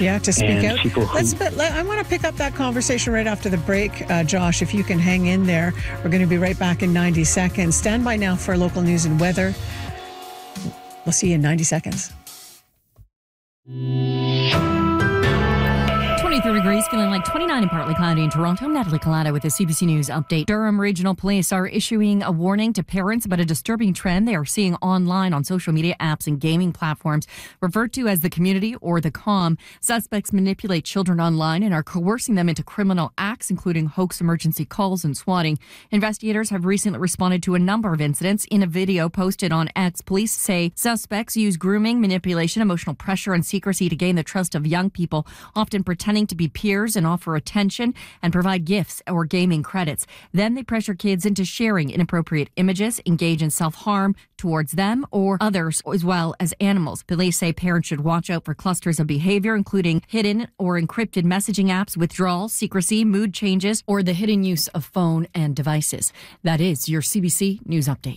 Yeah, to speak out. Who, I want to pick up that conversation right after the break, Josh, if you can hang in there. We're going to be right back in 90 seconds. Stand by now for local news and weather. We'll see you in 90 seconds. 23 degrees, feeling like 29 and partly cloudy in Toronto. I'm Natalie Collada with the CBC News update. Durham Regional Police are issuing a warning to parents about a disturbing trend they are seeing online on social media apps and gaming platforms referred to as the community or the comm. Suspects manipulate children online and are coercing them into criminal acts, including hoax emergency calls and swatting. Investigators have recently responded to a number of incidents. In a video posted on X, police say suspects use grooming, manipulation, emotional pressure, and secrecy to gain the trust of young people, often pretending to be peers and offer attention and provide gifts or gaming credits. Then they pressure kids into sharing inappropriate images, engage in self-harm towards them or others, as well as animals. Police say parents should watch out for clusters of behavior, including hidden or encrypted messaging apps, withdrawal, secrecy, mood changes, or the hidden use of phone and devices. That is your CBC News Update.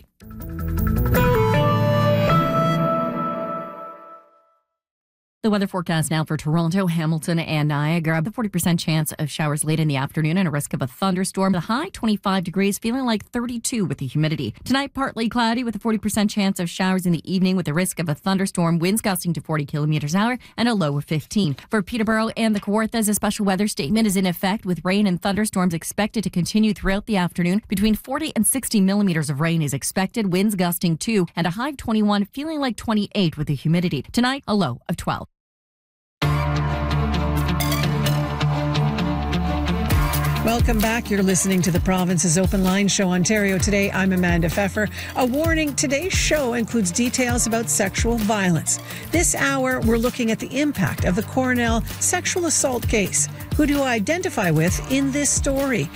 The weather forecast now for Toronto, Hamilton, and Niagara. The 40% chance of showers late in the afternoon and a risk of a thunderstorm. The high 25 degrees, feeling like 32 with the humidity. Tonight, partly cloudy with a 40% chance of showers in the evening with a risk of a thunderstorm. Winds gusting to 40 kilometers an hour and a low of 15. For Peterborough and the Kawarthas, a special weather statement is in effect with rain and thunderstorms expected to continue throughout the afternoon. Between 40 and 60 millimeters of rain is expected. Winds gusting 2 and a high of 21, feeling like 28 with the humidity. Tonight, a low of 12. Welcome back. You're listening to the Province's Open Line Show, Ontario Today. I'm Amanda Pfeffer. A warning, today's show includes details about sexual violence. This hour, we're looking at the impact of the Cornell sexual assault case. Who do you identify with in this story?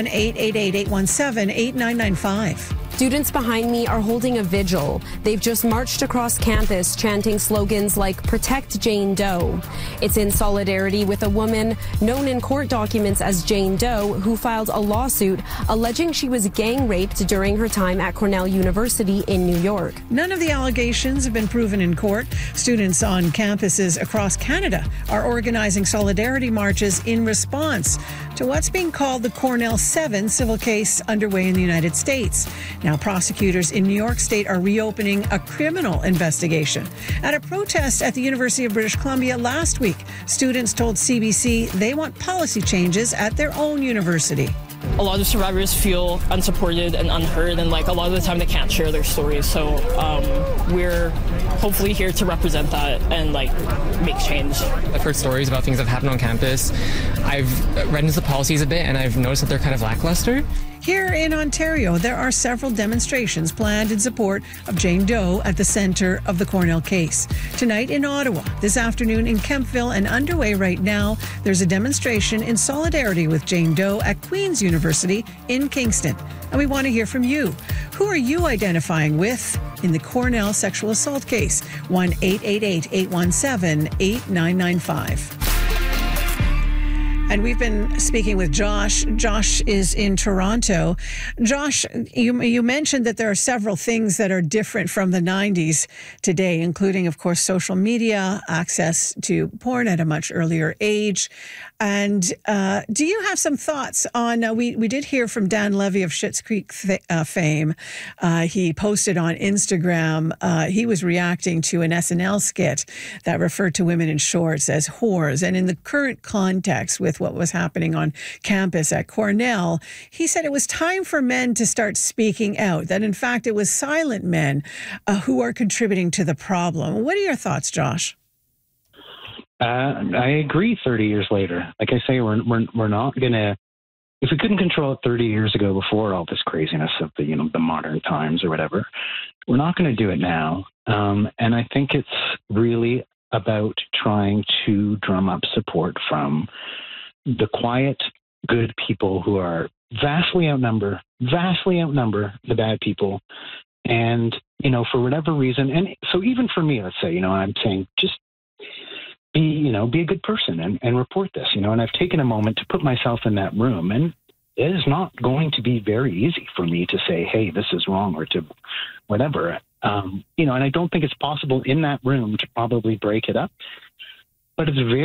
1-888-817-8995. Students behind me are holding a vigil. They've just marched across campus chanting slogans like "Protect Jane Doe." It's in solidarity with a woman known in court documents as Jane Doe, who filed a lawsuit alleging she was gang raped during her time at Cornell University in New York. None of the allegations have been proven in court. Students on campuses across Canada are organizing solidarity marches in response to what's being called the Cornell 7 civil case underway in the United States. Now, prosecutors in New York State are reopening a criminal investigation. At a protest at the University of British Columbia last week, students told CBC they want policy changes at their own university. A lot of survivors feel unsupported and unheard, and a lot of the time they can't share their stories. So we're hopefully here to represent that and make change. I've heard stories about things that have happened on campus. I've read into the policies a bit, and I've noticed that they're kind of lackluster. Here in Ontario, there are several demonstrations planned in support of Jane Doe at the centre of the Cornell case. Tonight in Ottawa, this afternoon in Kemptville, and underway right now, there's a demonstration in solidarity with Jane Doe at Queen's University in Kingston. And we want to hear from you. Who are you identifying with in the Cornell sexual assault case? 1-888-817-8995. And we've been speaking with Josh. Josh is in Toronto. Josh, you mentioned that there are several things that are different from the 90s today, including, of course, social media, access to porn at a much earlier age. And do you have some thoughts on, we did hear from Dan Levy of Schitt's Creek fame. He posted on Instagram, he was reacting to an SNL skit that referred to women in shorts as whores. And in the current context with what was happening on campus at Cornell, he said it was time for men to start speaking out, that in fact it was silent men who are contributing to the problem. What are your thoughts, Josh? I agree 30 years later. Like I say, we're not going to, if we couldn't control it 30 years ago before all this craziness of the modern times or whatever, we're not going to do it now. And I think it's really about trying to drum up support from the quiet, good people who are vastly outnumber the bad people. And, for whatever reason, and so even for me, let's say, I'm saying just be a good person and report this, and I've taken a moment to put myself in that room, and it is not going to be very easy for me to say, hey, this is wrong, or to whatever, and I don't think it's possible in that room to probably break it up, but it's very